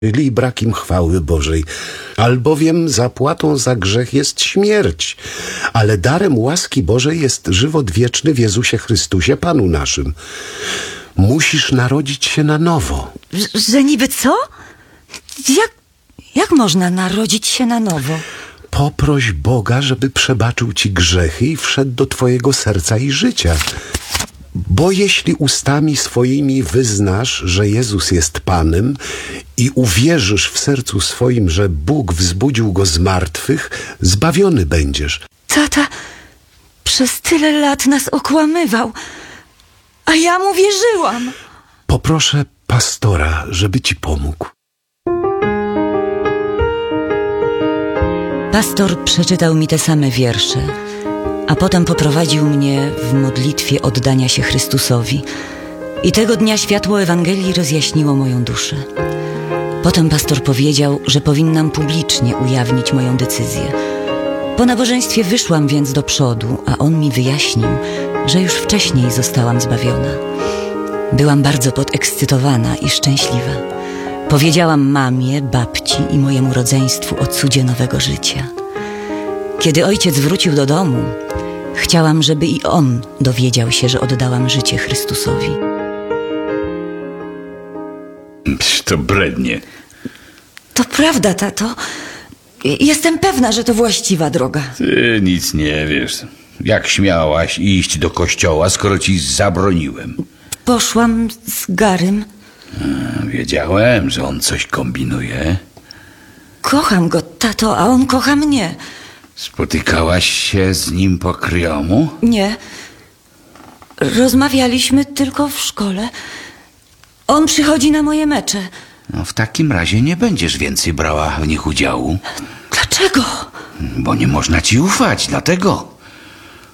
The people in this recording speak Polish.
i brak im chwały Bożej. Albowiem zapłatą za grzech jest śmierć, ale darem łaski Bożej jest żywot wieczny w Jezusie Chrystusie, Panu naszym. Musisz narodzić się na nowo. Że niby co? Jak można narodzić się na nowo? Poproś Boga, żeby przebaczył ci grzechy i wszedł do twojego serca i życia. Bo jeśli ustami swoimi wyznasz, że Jezus jest Panem i uwierzysz w sercu swoim, że Bóg wzbudził Go z martwych, zbawiony będziesz. Tata przez tyle lat nas okłamywał, a ja mu wierzyłam. Poproszę pastora, żeby ci pomógł. Pastor przeczytał mi te same wiersze, a potem poprowadził mnie w modlitwie oddania się Chrystusowi. I tego dnia światło Ewangelii rozjaśniło moją duszę. Potem pastor powiedział, że powinnam publicznie ujawnić moją decyzję. Po nabożeństwie wyszłam więc do przodu, a on mi wyjaśnił, że już wcześniej zostałam zbawiona. Byłam bardzo podekscytowana i szczęśliwa. Powiedziałam mamie, babci i mojemu rodzeństwu o cudzie nowego życia. Kiedy ojciec wrócił do domu, chciałam, żeby i on dowiedział się, że oddałam życie Chrystusowi. To brednie. To prawda, tato. Jestem pewna, że to właściwa droga. Ty nic nie wiesz. Jak śmiałaś iść do kościoła, skoro ci zabroniłem? Poszłam z Garym. Wiedziałem, że on coś kombinuje. Kocham go, tato, a on kocha mnie. Spotykałaś się z nim po kryjomu? Nie. Rozmawialiśmy tylko w szkole. On przychodzi na moje mecze. No, w takim razie nie będziesz więcej brała w nich udziału. Dlaczego? Bo nie można ci ufać, dlatego.